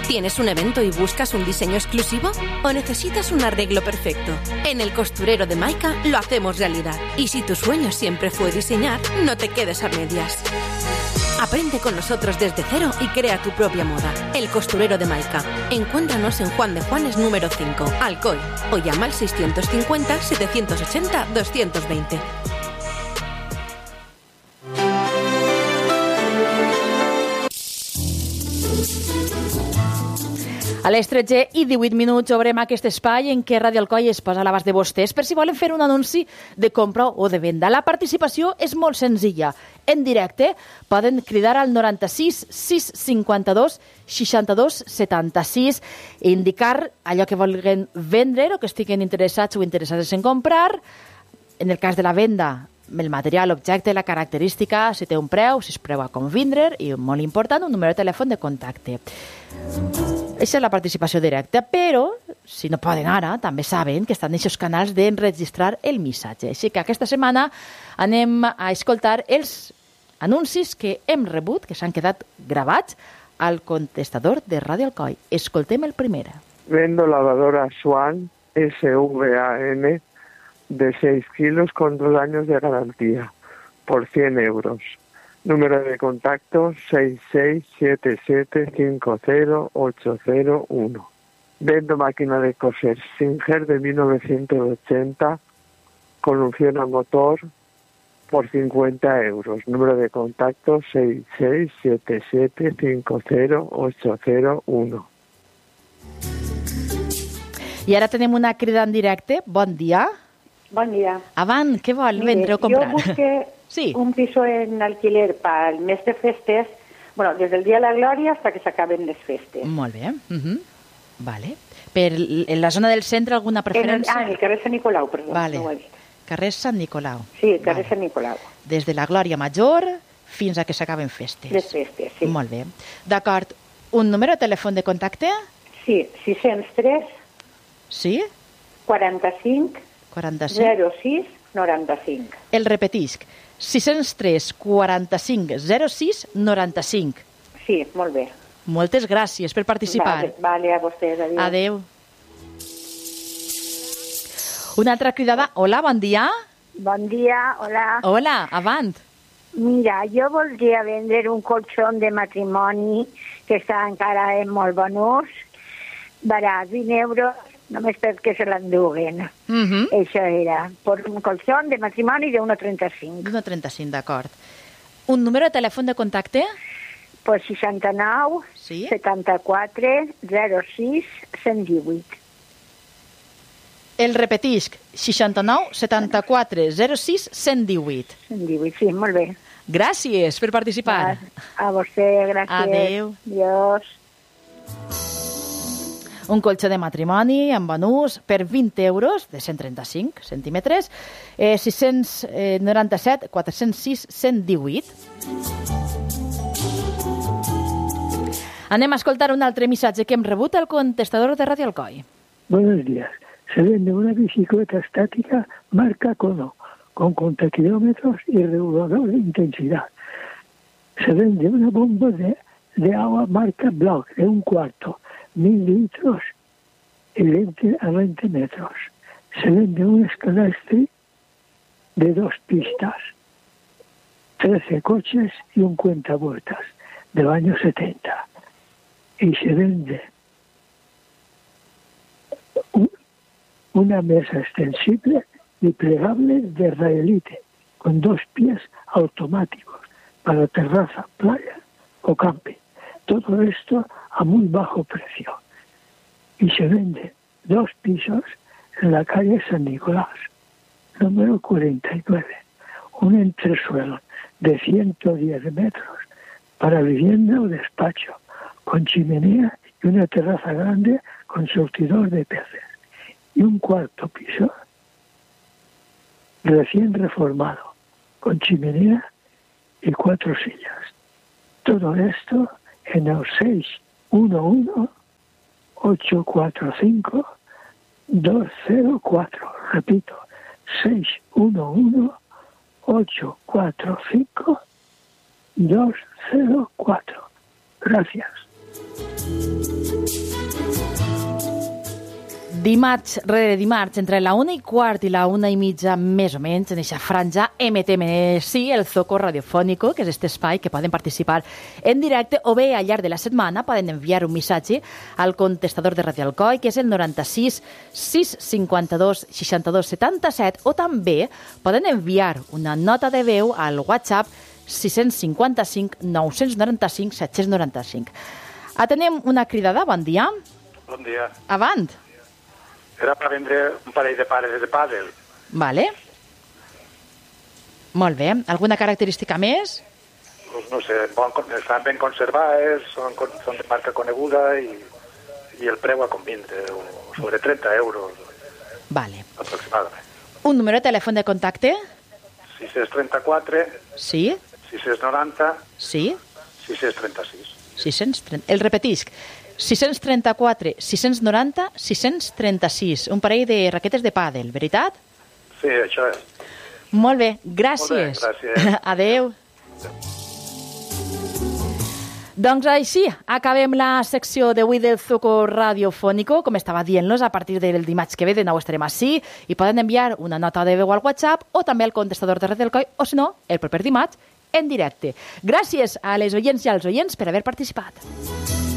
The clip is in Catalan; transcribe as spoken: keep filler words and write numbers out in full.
¿Tienes un evento y buscas un diseño exclusivo? ¿O necesitas un arreglo perfecto? En el costurero de Maika lo hacemos realidad. Y si tu sueño siempre fue diseñar, no te quedes a medias. Aprende con nosotros desde cero y crea tu propia moda. El costurero de Maika. Encuéntranos en Juan de Juanes número cinco, Alcoy. O llama al seiscientos cincuenta, setecientos ochenta, doscientos veinte. A les tretze i divuit minuts obrem aquest espai en què Ràdio Alcoi es posa a l'abast de vostès per si volen fer un anunci de compra o de venda. La participació és molt senzilla. En directe poden cridar al noranta-sis sis cinquanta-dos seixanta-dos setanta-sis i indicar allò que vulguin vendre o que estiguen interessats o interessades en comprar. En el cas de la venda, el material, l'objecte, la característica, si té un preu, si es preu a convindre i, molt important, un número de telèfon de contacte. Aquesta és la participació directa, però, si no poden ara, també saben que estan en aquests canals d'enregistrar el missatge. Així que aquesta setmana anem a escoltar els anuncis que hem rebut, que s'han quedat gravats al contestador de Ràdio Alcoi. Escoltem el primer. Vendo lavadora Swan S V A N de seis kilos con dos años de garantía por cien euros. Número de contacto seis seis siete siete cinco cero ocho cero uno. Vendo máquina de coser Singer de mil novecientos ochenta con opción a motor por cincuenta euros. Número de contacto seis seis siete siete cinco cero ocho cero uno. I ara tenim una crida en directe. Bon dia. Bon dia. Avant, què vol Mire, vendre o comprar? Yo busqué sí. un piso en alquiler para el mes de festes, bueno, desde el Día de la Gloria hasta que se acaben les festes. Molt bé. Uh-huh. Vale. Per en la zona del centre, alguna preferència? En el, ah, en el carrer Sant Nicolau, perdó. Vale. No ho he dit. Carrer Sant Nicolau. Sí, el carrer vale. Sant Nicolau. Des de la Glòria Major fins a que s'acaben festes. Les festes, sí. Molt bé. D'acord. Un número de telèfon de contacte? Sí, sis-cents tres Sí? quaranta-cinc quaranta-cinc zero sis noranta-cinc. El repetisc. sis-cents tres quaranta-cinc zero sis noranta-cinc. Sí, molt bé. Moltes gràcies per participar. Vale, vale, a vostès. Adéu. Adéu. Una altra cridada. Hola, bon dia. Bon dia, hola. Hola, avant. Mira, jo voldria vendre un colxón de matrimoni que està encara en molt bon ús, barat, vint euros, només perquè se l'enduguen. Uh -huh. Això era, per un colxón de matrimoni de un coma trenta-cinc. un coma trenta-cinc, d'acord. Un número de telèfon de contacte? Pues seixanta-nou, sí? setanta-quatre, zero sis, cent divuit. El repetisc, seixanta-nou, setanta-quatre, zero sis, cent divuit. cent divuit, sí, molt bé. Gràcies per participar. A, a vostè, gràcies. Adéu. Adiós. Un colxó de matrimoni amb bon ús per vint euros, de cent trenta-cinc centímetres, eh, sis-cents noranta-set, quatre-cents sis, cent divuit. Anem a escoltar un altre missatge que hem rebut al contestador de Ràdio Alcoi. Buenos días. Se vende una bicicleta estática marca Kono, con contakilómetros y regulador de intensidad. Se vende una bomba de, de agua marca Block de un cuarto, mil litros y veinte a veinte metros. Se vende un escalastri de dos pistas, trece coches y un cuentavueltas del año setenta. Y se vende un, una mesa extensible y plegable de Raelite con dos pies automáticos para terraza, playa o camping. Todo esto a muy bajo precio. Y se vende dos pisos en la calle San Nicolás, número cuarenta y nueve. Un entresuelo de ciento diez metros para vivienda o despacho, con chimenea y una terraza grande con surtidor de peces. Y un cuarto piso recién reformado, con chimenea y cuatro sillas. Todo esto en el seis uno uno, ocho cuatro cinco, dos cero cuatro. Repito, seis uno uno, ocho cuatro cinco, dos cero cuatro. Gracias. Dimarts, rere dimarts, entre la una i quart i la una i mitja, més o menys, en aquesta franja, emetem sí el Zoco Radiofónico, que és aquest espai que poden participar en directe o bé al llarg de la setmana poden enviar un missatge al contestador de Ràdio Alcoi, que és el noranta-sis sis cinquanta-dos seixanta-dos setanta-set, o també poden enviar una nota de veu al WhatsApp sis cinc cinc nou nou cinc set nou cinc. Atenem una cridada, bon dia. Bon dia. Avant. Era per vendre un parell de pares de pàdel. Vale. Molt bé. Alguna característica més? Pues no sé, bon, estan ben conservades, són, són de marca coneguda i, i el preu a convindre, sobre trenta euros. Vale. Aproximadament. Un número de telèfon de contacte? sis trenta-quatre. Sí. sis noranta. Sí. sis trenta-sis. sis trenta. El repetisc. sis trenta-quatre, sis noranta, sis trenta-sis. Un parell de raquetes de pàdel, veritat? Sí, això és. Molt bé, gràcies. Molt bé, gràcies. Adéu. Doncs així, acabem la secció d'avui del Zoco Radiofónico. Com estava dient-los, a partir del dimarts que ve de nou estarem així i poden enviar una nota de veu al WhatsApp o també al contestador de Ràdio Alcoi, o si no, el proper dimarts en directe. Gràcies a les oients i als oients per haver participat.